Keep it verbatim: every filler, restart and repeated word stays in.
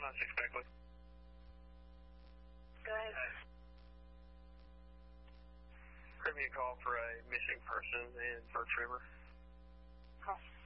five nine six Beckley. Go ahead. Give me a call for a missing person in Birch River. Call.